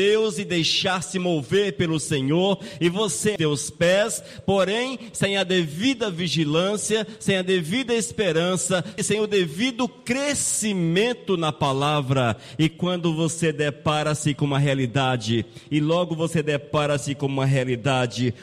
Deus e deixar-se mover pelo Senhor, e você, teus pés, porém, sem a devida vigilância, sem a devida esperança, e sem o devido crescimento na palavra. E quando você depara-se com uma realidade, e logo você depara-se com uma realidade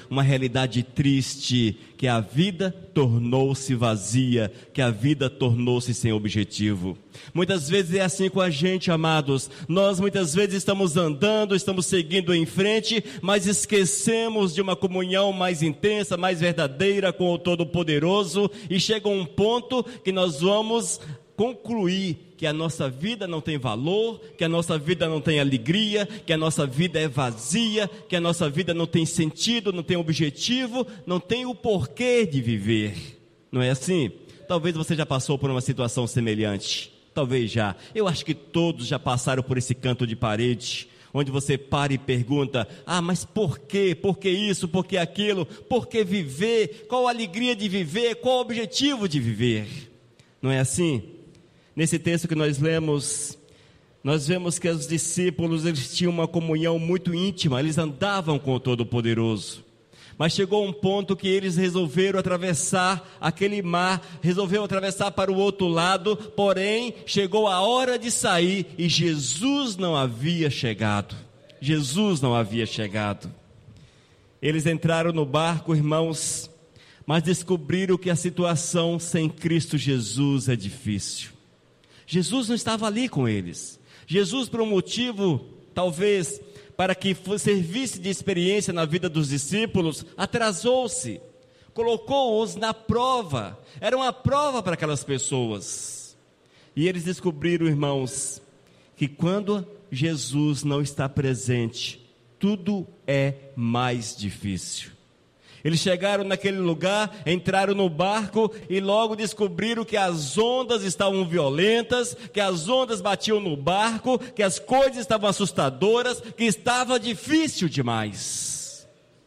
triste, que a vida tornou-se vazia, que a vida tornou-se sem objetivo. Muitas vezes é assim com a gente, amados. Nós muitas vezes estamos andando, estamos seguindo em frente, mas esquecemos de uma comunhão mais intensa, mais verdadeira com o Todo-Poderoso, e chega um ponto que nós vamos concluir que a nossa vida não tem valor, que a nossa vida não tem alegria, que a nossa vida é vazia, que a nossa vida não tem sentido, não tem objetivo, não tem o porquê de viver. Não é assim? Talvez você já passou por uma situação semelhante. Talvez já. Eu acho que todos já passaram por esse canto de parede, onde você para e pergunta: mas por quê? Por que isso? Por que aquilo? Por que viver? Qual a alegria de viver? Qual o objetivo de viver? Não é assim? Nesse texto que nós lemos, nós vemos que os discípulos, eles tinham uma comunhão muito íntima, eles andavam com o Todo-Poderoso. Mas chegou um ponto que eles resolveram atravessar aquele mar, resolveram atravessar para o outro lado, porém, chegou a hora de sair e Jesus não havia chegado. Jesus não havia chegado. Eles entraram no barco, irmãos, mas descobriram que a situação sem Cristo Jesus é difícil. Jesus não estava ali com eles. Jesus, por um motivo, talvez, para que servisse de experiência na vida dos discípulos, atrasou-se, colocou-os na prova. Era uma prova para aquelas pessoas. E eles descobriram, irmãos, que quando Jesus não está presente, tudo é mais difícil. Eles chegaram naquele lugar, entraram no barco e logo descobriram que as ondas estavam violentas, que as ondas batiam no barco, que as coisas estavam assustadoras, que estava difícil demais.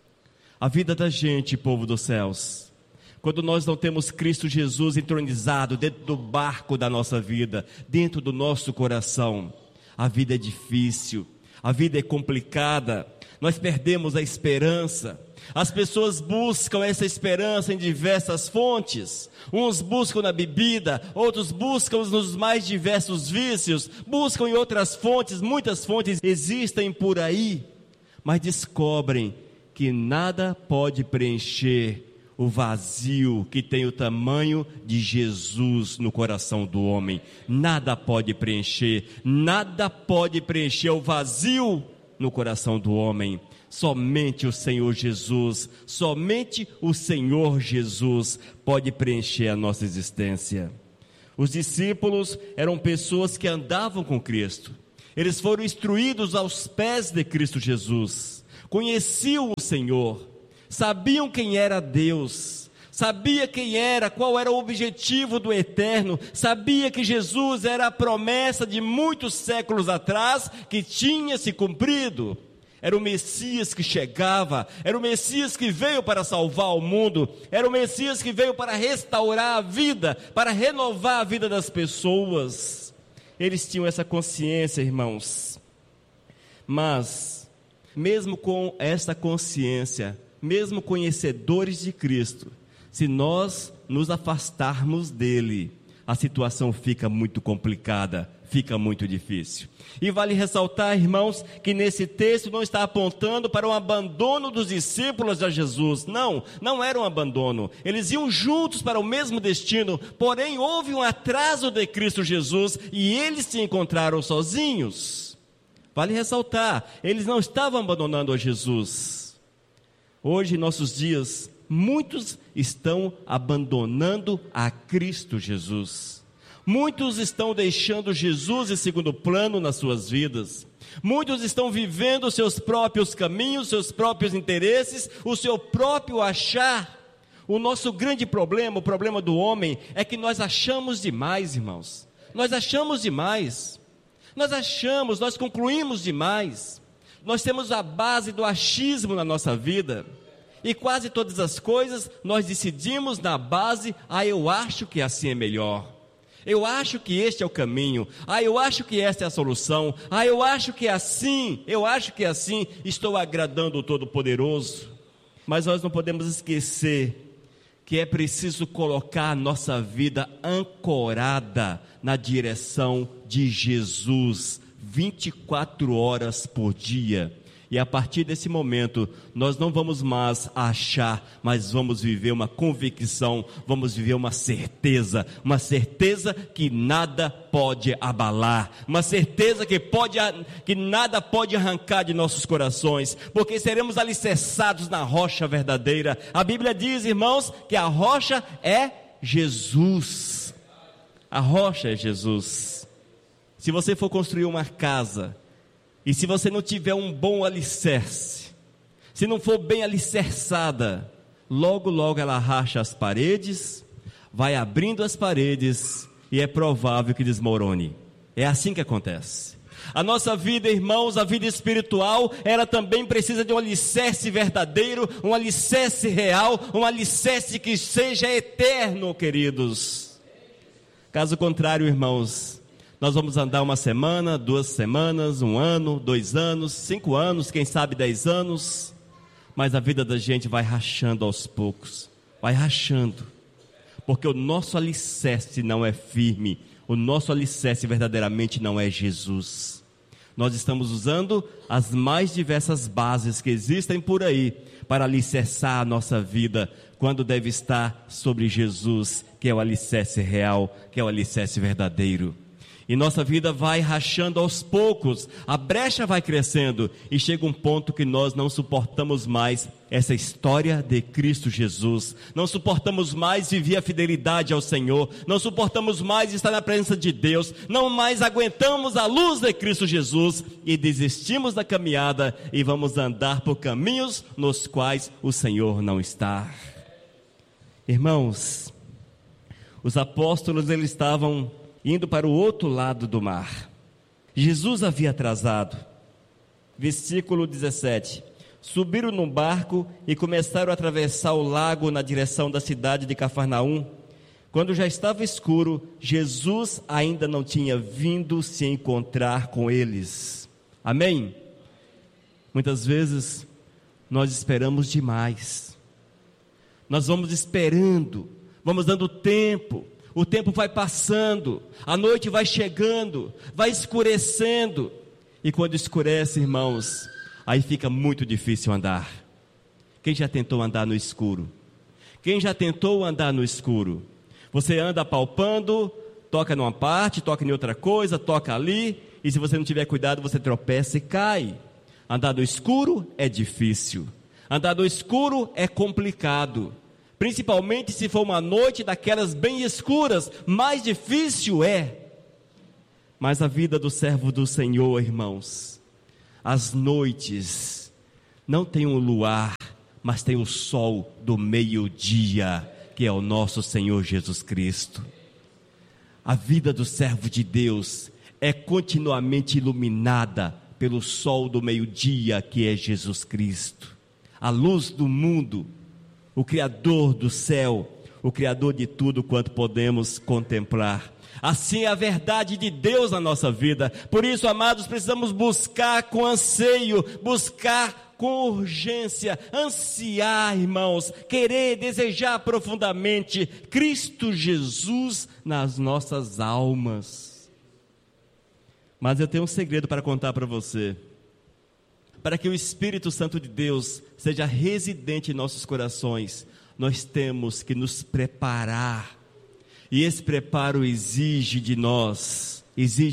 A vida da gente, povo dos céus, quando nós não temos Cristo Jesus entronizado dentro do barco da nossa vida, dentro do nosso coração, a vida é difícil, a vida é complicada, nós perdemos a esperança. As pessoas buscam essa esperança em diversas fontes. Uns buscam na bebida, outros buscam nos mais diversos vícios, buscam em outras fontes, muitas fontes existem por aí, mas descobrem que nada pode preencher o vazio que tem o tamanho de Jesus no coração do homem. Nada pode preencher o vazio no coração do homem. Somente o Senhor Jesus pode preencher a nossa existência. Os discípulos eram pessoas que andavam com Cristo. Eles foram instruídos aos pés de Cristo Jesus. Conheciam o Senhor, sabiam quem era Deus, sabia quem era, qual era o objetivo do eterno, sabia que Jesus era a promessa de muitos séculos atrás que tinha se cumprido. Era o Messias que chegava, era o Messias que veio para salvar o mundo, era o Messias que veio para restaurar a vida, para renovar a vida das pessoas. Eles tinham essa consciência, irmãos. Mas, mesmo com essa consciência, mesmo conhecedores de Cristo, se nós nos afastarmos dele, a situação fica muito complicada, fica muito difícil. E vale ressaltar, irmãos, que nesse texto não está apontando para um abandono dos discípulos a Jesus. Não era um abandono. Eles iam juntos para o mesmo destino, porém houve um atraso de Cristo Jesus e eles se encontraram sozinhos. Vale ressaltar, eles não estavam abandonando a Jesus. Hoje, em nossos dias, muitos estão abandonando a Cristo Jesus. Muitos estão deixando Jesus em segundo plano nas suas vidas. Muitos estão vivendo os seus próprios caminhos, seus próprios interesses, o seu próprio achar. O nosso grande problema, o problema do homem, é que nós achamos demais, irmãos. Nós achamos demais. Nós concluímos demais. Nós temos a base do achismo na nossa vida. E quase todas as coisas nós decidimos na base, eu acho que assim é melhor. Eu acho que este é o caminho. Eu acho que esta é a solução. Eu acho que é assim. Estou agradando o Todo-Poderoso. Mas nós não podemos esquecer que é preciso colocar a nossa vida ancorada na direção de Jesus, 24 horas por dia. E a partir desse momento, nós não vamos mais achar, mas vamos viver uma convicção, vamos viver uma certeza que nada pode abalar, uma certeza que nada pode arrancar de nossos corações, porque seremos alicerçados na rocha verdadeira. A Bíblia diz, irmãos, que a rocha é Jesus. A rocha é Jesus. Se você for construir uma casa, e se você não tiver um bom alicerce, se não for bem alicerçada, logo ela racha as paredes, vai abrindo as paredes e é provável que desmorone. É assim que acontece. A nossa vida, irmãos, a vida espiritual, ela também precisa de um alicerce verdadeiro, um alicerce real, um alicerce que seja eterno, queridos. Caso contrário, irmãos, nós vamos andar uma semana, 2 semanas, 1 ano, 2 anos, 5 anos, quem sabe 10 anos, mas a vida da gente vai rachando aos poucos, vai rachando, porque o nosso alicerce não é firme, o nosso alicerce verdadeiramente não é Jesus. Nós estamos usando as mais diversas bases que existem por aí, para alicerçar a nossa vida, quando deve estar sobre Jesus, que é o alicerce real, que é o alicerce verdadeiro. E nossa vida vai rachando aos poucos, a brecha vai crescendo, e chega um ponto que nós não suportamos mais essa história de Cristo Jesus, não suportamos mais viver a fidelidade ao Senhor, não suportamos mais estar na presença de Deus, não mais aguentamos a luz de Cristo Jesus, e desistimos da caminhada, e vamos andar por caminhos nos quais o Senhor não está. Irmãos, os apóstolos, eles estavam indo para o outro lado do mar. Jesus havia atrasado. Versículo 17. Subiram num barco e começaram a atravessar o lago na direção da cidade de Cafarnaum. Quando já estava escuro, Jesus ainda não tinha vindo se encontrar com eles. Amém? Muitas vezes nós esperamos demais. Nós vamos esperando, vamos dando tempo. O tempo vai passando, a noite vai chegando, vai escurecendo, e quando escurece, irmãos, aí fica muito difícil andar. Quem já tentou andar no escuro? Quem já tentou andar no escuro? Você anda apalpando, toca numa parte, toca em outra coisa, toca ali, e se você não tiver cuidado, você tropeça e cai. Andar no escuro é difícil, andar no escuro é complicado. Principalmente se for uma noite daquelas bem escuras, mais difícil é. Mas a vida do servo do Senhor, irmãos, as noites não tem um luar, mas tem o sol do meio-dia, que é o nosso Senhor Jesus Cristo. A vida do servo de Deus é continuamente iluminada pelo sol do meio-dia, que é Jesus Cristo, a luz do mundo, o Criador do céu, o Criador de tudo quanto podemos contemplar. Assim é a verdade de Deus na nossa vida. Por isso, amados, precisamos buscar com anseio, buscar com urgência, ansiar, irmãos, querer, desejar profundamente Cristo Jesus nas nossas almas. Mas eu tenho um segredo para contar para você. Para que o Espírito Santo de Deus seja residente em nossos corações, nós temos que nos preparar. E esse preparo exige de nós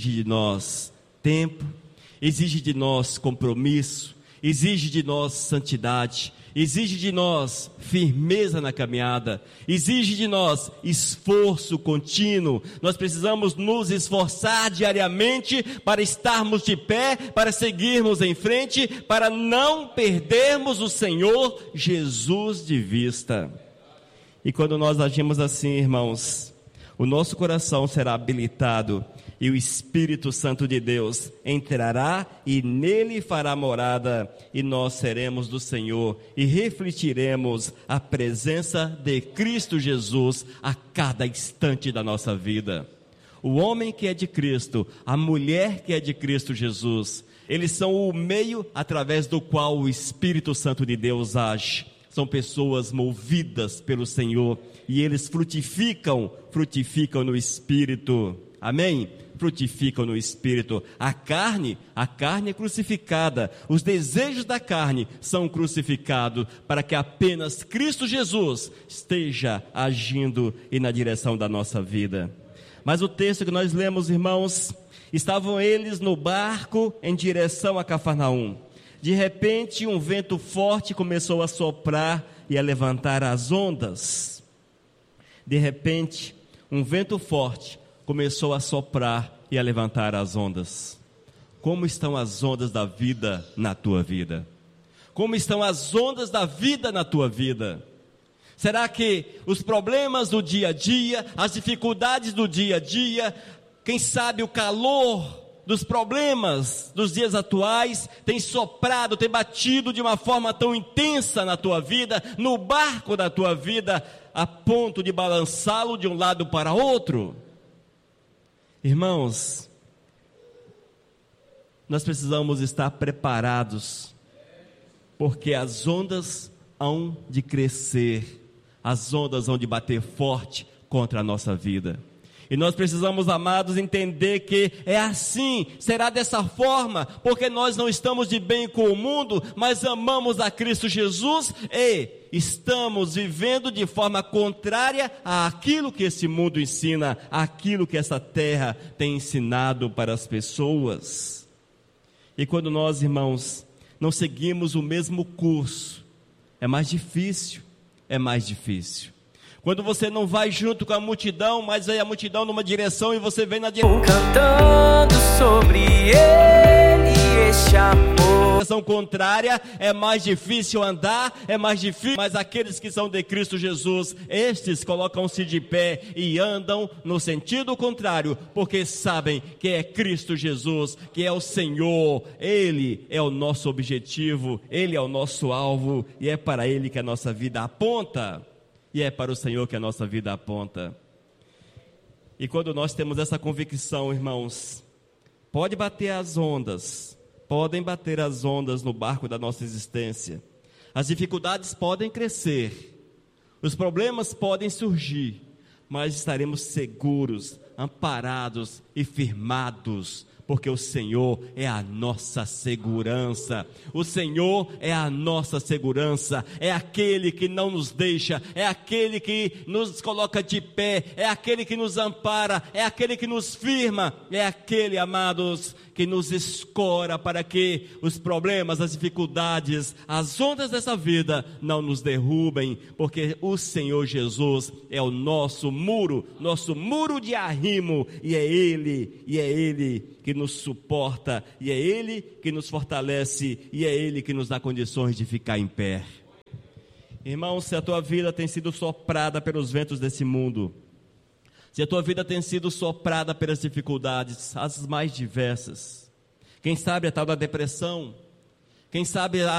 tempo, exige de nós compromisso, exige de nós santidade, exige de nós firmeza na caminhada, exige de nós esforço contínuo. Nós precisamos nos esforçar diariamente para estarmos de pé, para seguirmos em frente, para não perdermos o Senhor Jesus de vista. E quando nós agimos assim, irmãos, o nosso coração será habilitado e o Espírito Santo de Deus entrará e nele fará morada, e nós seremos do Senhor e refletiremos a presença de Cristo Jesus a cada instante da nossa vida. O homem que é de Cristo, a mulher que é de Cristo Jesus, eles são o meio através do qual o Espírito Santo de Deus age. São pessoas movidas pelo Senhor e eles frutificam no Espírito. Amém? Frutificam no Espírito. A carne é crucificada. Os desejos da carne são crucificados para que apenas Cristo Jesus esteja agindo e na direção da nossa vida. Mas o texto que nós lemos, irmãos, estavam eles no barco em direção a Cafarnaum. De repente, um vento forte começou a soprar e a levantar as ondas. De repente, um vento forte começou a soprar e a levantar as ondas. Como estão as ondas da vida na tua vida? Como estão as ondas da vida na tua vida? Será que os problemas do dia a dia, as dificuldades do dia a dia, quem sabe o calor dos problemas dos dias atuais tem soprado, tem batido de uma forma tão intensa na tua vida, no barco da tua vida, a ponto de balançá-lo de um lado para outro? Irmãos, nós precisamos estar preparados, porque as ondas hão de crescer, as ondas hão de bater forte contra a nossa vida. E nós precisamos, amados, entender que é assim, será dessa forma, porque nós não estamos de bem com o mundo, mas amamos a Cristo Jesus e estamos vivendo de forma contrária àquilo que esse mundo ensina, àquilo que essa terra tem ensinado para as pessoas. E quando nós, irmãos, não seguimos o mesmo curso, é mais difícil. Quando você não vai junto com a multidão, mas vai a multidão numa direção e você vem na direção cantando sobre ele, este amor. Direção contrária, é mais difícil andar, é mais difícil, mas aqueles que são de Cristo Jesus, estes colocam-se de pé e andam no sentido contrário, porque sabem que é Cristo Jesus, que é o Senhor, Ele é o nosso objetivo, Ele é o nosso alvo, e é para Ele que a nossa vida aponta. E é para o Senhor que a nossa vida aponta. E quando nós temos essa convicção, irmãos, podem bater as ondas no barco da nossa existência. As dificuldades podem crescer, os problemas podem surgir, mas estaremos seguros, amparados e firmados, porque o Senhor é a nossa segurança. O Senhor é a nossa segurança, é aquele que não nos deixa, é aquele que nos coloca de pé, é aquele que nos ampara, é aquele que nos firma, é aquele, amados, que nos escora para que os problemas, as dificuldades, as ondas dessa vida não nos derrubem, porque o Senhor Jesus é o nosso muro de arrimo, e é Ele que nos suporta, e é Ele que nos fortalece, e é Ele que nos dá condições de ficar em pé. Irmão, se a tua vida tem sido soprada pelos ventos desse mundo, se a tua vida tem sido soprada pelas dificuldades, as mais diversas, quem sabe a tal da depressão, quem sabe